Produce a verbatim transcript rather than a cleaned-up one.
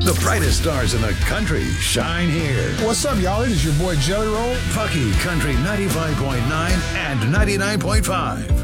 The brightest stars in the country shine here. What's up, y'all? It is your boy Jelly Roll. Pucky Country ninety-five point nine and ninety-nine point five.